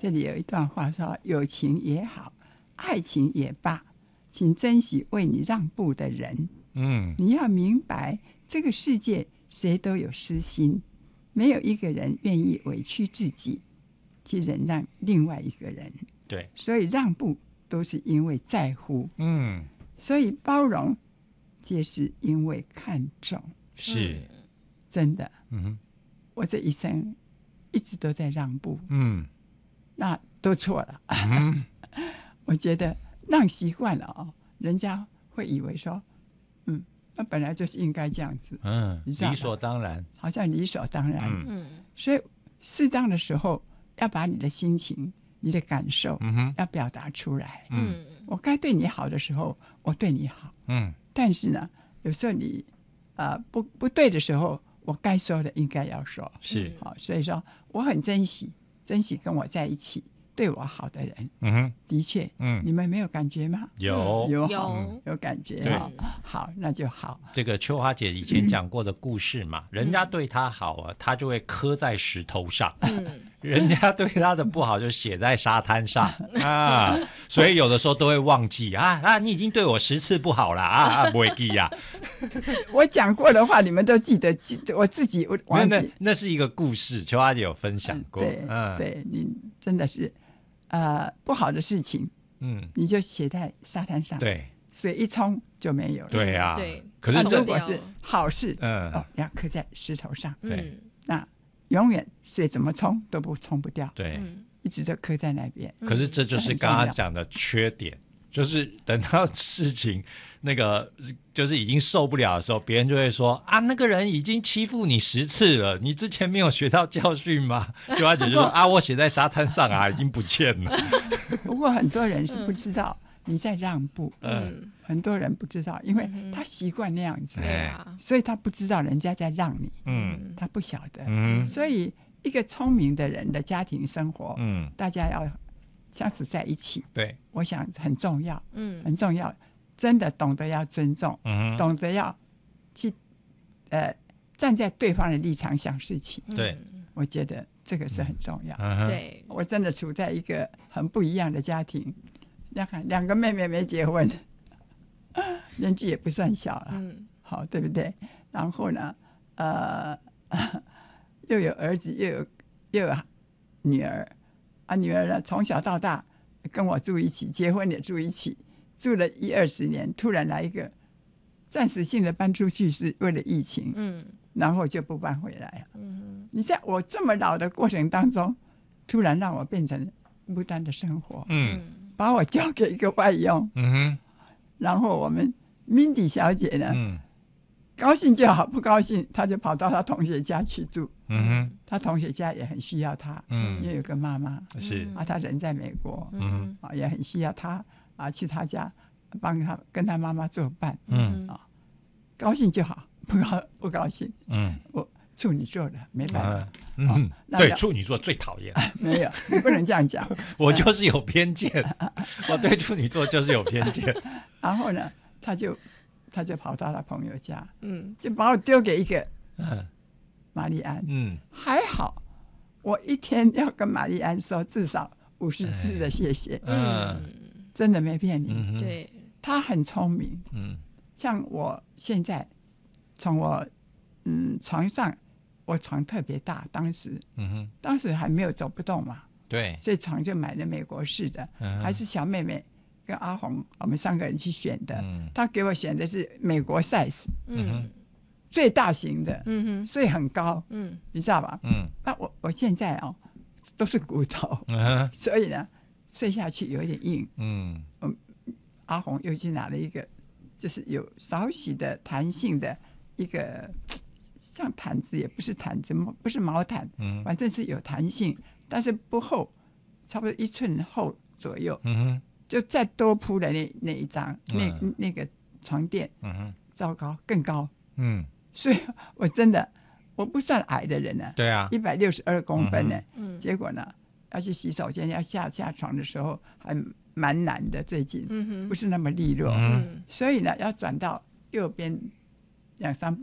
这里有一段话说：友情也好，爱情也罢，请珍惜为你让步的人。你要明白，这个世界谁都有私心，没有一个人愿意委屈自己去忍让另外一个人。 对， 所以让步都是因为在乎。所以包容皆是因为看重。 是， 真的。我这一生一直都在让步。那都错了。我觉得让习惯了人家会以为说，那本来就是应该这样子。 理所当然， 好像理所当然。所以适当的时候要把你的心情、你的感受要表达出来。我该对你好的时候，我对你好。但是呢，有时候你不对的时候，我该说的应该要说。 是。 所以说我很珍惜跟我在一起对我好的人。的确。你们没有感觉吗？有感觉。好，那就好。 这个秋花姐以前讲过的故事嘛，人家对她好她就会刻在石头上。人家对她的不好就写在沙滩上。所以有的时候都会忘记你已经对我10次不好了不会记呀。 我讲过的话你们都记得，我自己忘记。 那是一个故事，秋花姐有分享过。 对，你真的是不好的事情，你就写在沙滩上。对，水一冲就没有了。 对啊。 对。 可是如果是好事，要刻在石头上。 对。 那永远水怎么冲都冲不掉。 对。 一直都刻在那边。 可是这就是刚刚讲的缺点，就是等到事情那个就是已经受不了的时候，别人就会说那个人已经欺负你10次了，你之前没有学到教训吗？就他姐就说我写在沙滩上已经不见了。 不过很多人是不知道你在让步。很多人不知道，因为他习惯那样子。所以他不知道人家在让你。他不晓得。所以一个聪明的人的家庭生活，大家要相处在一起。对，我想很重要。很重要。真的懂得要尊重。懂得要去站在对方的立场想事情。 对， 我觉得这个是很重要。 对， 我真的处在一个很不一样的家庭。2个妹妹没结婚，年纪也不算小了。好，对不对？然后呢，又有儿子，又有女儿。女儿呢，从小到大跟我住一起，结婚也住一起，住了20年，突然来一个暂时性的搬出去，是为了疫情。然后就不搬回来了。你在我这么老的过程当中，突然让我变成孤单的生活。把我交给一个外佣。然后我们 Mindy 小姐呢，高兴就好，不高兴她就跑到她同学家去住。她同学家也很需要她。因为有个妈妈是她人在美国。也很需要她去她家帮她跟她妈妈作伴。高兴就好，不高兴。我处女座的没办法。 对，处女座最讨厌。 没有，你不能这样讲。 我就是有偏见。我对处女座就是有偏见。 然后呢，他就跑到他朋友家。就把我丢给一个玛丽安。还好我一天要跟玛丽安说至少50字的谢谢。真的没骗你。 对， 他很聪明。像我现在从我床上，我床特别大，当时还没有走不动嘛。对，所以床就买了美国式的。还是小妹妹跟阿红我们3个人去选的。他给我选的是美国 size。最大型的。所以很高。你知道吧？那我现在都是骨头。所以呢睡下去有点硬。阿红又去拿了一个就是有少许的弹性的一个像毯子，也不是毯子，不是毛毯。反正是有弹性，但是不厚，差不多1寸厚左右。就再多铺的那一张那个床垫。糟糕，更高。所以我真的我不算矮的人呢。对啊，162公分呢。结果呢要去洗手间要下床的时候还蛮难的，最近不是那么利落。所以呢要转到右边2-3